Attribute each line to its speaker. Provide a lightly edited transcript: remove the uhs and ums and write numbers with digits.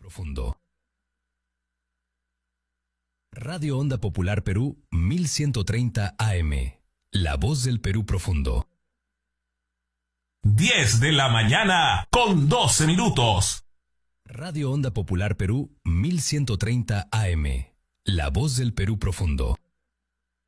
Speaker 1: Profundo. Radio Onda Popular Perú 1130 AM. La voz del Perú profundo.
Speaker 2: 10 de la mañana con 12 minutos.
Speaker 1: Radio Onda Popular Perú 1130 AM. La voz del Perú profundo.